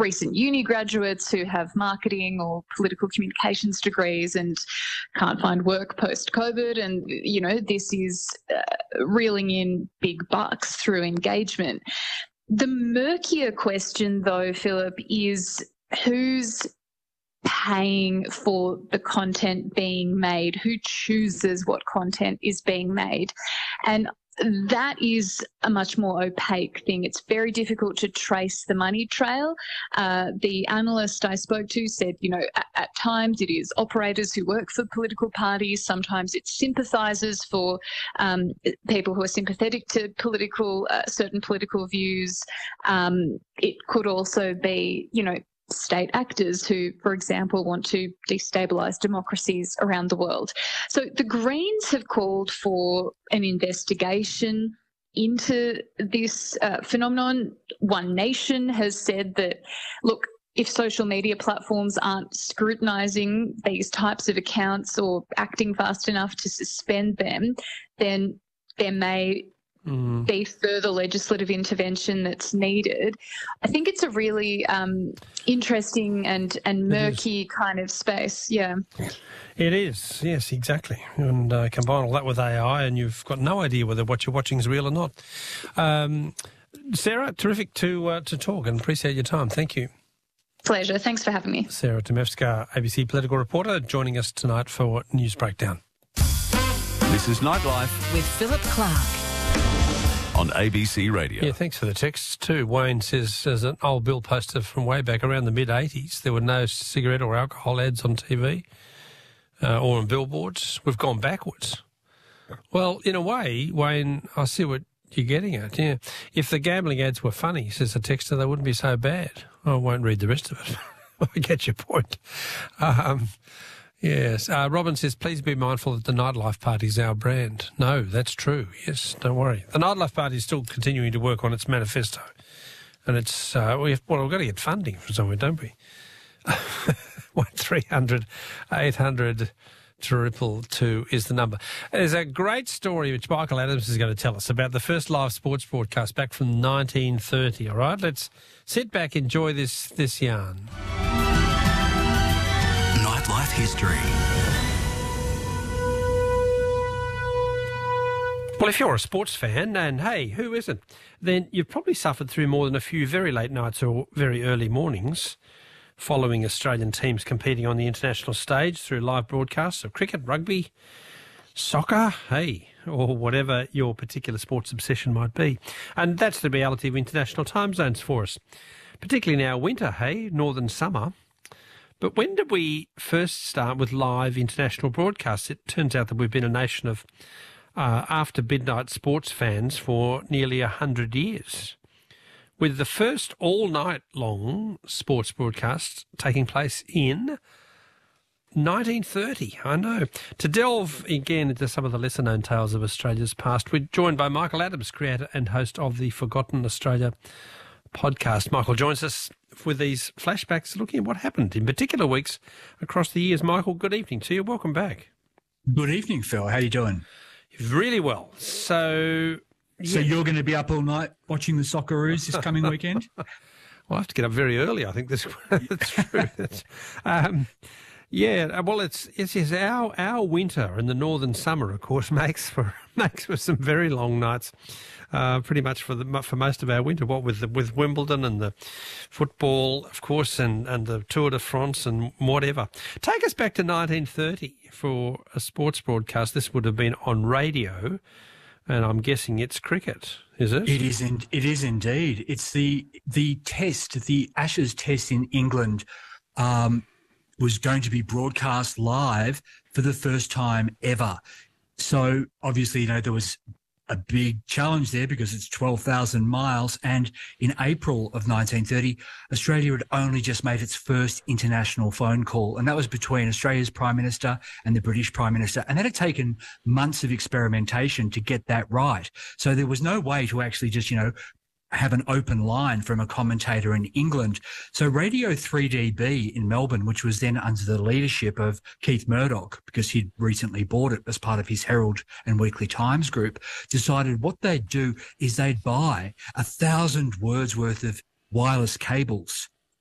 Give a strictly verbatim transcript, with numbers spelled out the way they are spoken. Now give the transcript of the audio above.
recent uni graduates who have marketing or political communications degrees and can't find work post-COVID. And, you know, this is uh, reeling in big bucks through engagement. The murkier question, though, Philip, is who's paying for the content being made, who chooses what content is being made. And that is a much more opaque thing. It's very difficult to trace the money trail. Uh, the analyst I spoke to said, you know, at, at times it is operators who work for political parties. Sometimes it's sympathisers for um, people who are sympathetic to political, uh, certain political views. Um, it could also be, you know, state actors who, for example, want to destabilise democracies around the world. So the Greens have called for an investigation into this uh, phenomenon. One Nation has said that, look, if social media platforms aren't scrutinising these types of accounts or acting fast enough to suspend them, then there may Mm. be further legislative intervention that's needed. I think it's a really um, interesting and, and murky kind of space, yeah. It is, yes, exactly. And uh, combine all that with A I and you've got no idea whether what you're watching is real or not. Um, Sarah, terrific to uh, to talk and appreciate your time. Thank you. Pleasure. Thanks for having me. Sarah Demevska, A B C political reporter, joining us tonight for News Breakdown. This is Nightlife with Philip Clark on A B C Radio. Yeah, thanks for the texts too. Wayne says, as an old bill poster from way back around the mid-eighties, there were no cigarette or alcohol ads on T V uh, or on billboards. We've gone backwards. Well, in a way, Wayne, I see what you're getting at, yeah. If the gambling ads were funny, says the texter, they wouldn't be so bad. I won't read the rest of it. I get your point. Um, yes. Uh, Robin says, please be mindful that the Nightlife Party is our brand. No, that's true. Yes, don't worry. The Nightlife Party is still continuing to work on its manifesto. And it's, uh, we have, well, we've got to get funding from somewhere, don't we? one three hundred eight hundred triple two is the number. There's a great story which Michael Adams is going to tell us about the first live sports broadcast back from nineteen thirty, all right? Let's sit back, enjoy this, this yarn. Nightlife history. Well, if you're a sports fan, and hey, who isn't, then you've probably suffered through more than a few very late nights or very early mornings following Australian teams competing on the international stage through live broadcasts of cricket, rugby, soccer, hey, or whatever your particular sports obsession might be. And that's the reality of international time zones for us, particularly now winter, hey, northern summer. But when did we first start with live international broadcasts? It turns out that we've been a nation of uh, after-midnight sports fans for nearly a hundred years, with the first all-night-long sports broadcast taking place in nineteen thirty. I know. To delve again into some of the lesser-known tales of Australia's past, we're joined by Michael Adams, creator and host of the Forgotten Australia podcast. Michael joins us with these flashbacks looking at what happened in particular weeks across the years. Michael, good evening to you. Welcome back. Good evening, Phil. How are you doing? Really well. So... So yeah. You're going to be up all night watching the Socceroos this coming weekend? Well, I have to get up very early, I think. This, that's true. That's, um, yeah, well, it's, it's, it's our, our winter and the northern summer, of course, makes for makes for some very long nights, uh, pretty much for the for most of our winter, what with the, with Wimbledon and the football, of course, and, and the Tour de France and whatever. Take us back to nineteen thirty for a sports broadcast. This would have been on radio. And I'm guessing it's cricket, is it? It is. In, it is indeed. It's the the test, the Ashes Test in England, um, was going to be broadcast live for the first time ever. So obviously, you know, there was a big challenge there because it's twelve thousand miles. And in April of nineteen thirty, Australia had only just made its first international phone call. And that was between Australia's Prime Minister and the British Prime Minister. And that had taken months of experimentation to get that right. So there was no way to actually just, you know, have an open line from a commentator in England. So Radio three D B in Melbourne, which was then under the leadership of Keith Murdoch, because he'd recently bought it as part of his Herald and Weekly Times group, decided what they'd do is they'd buy a thousand words worth of wireless cables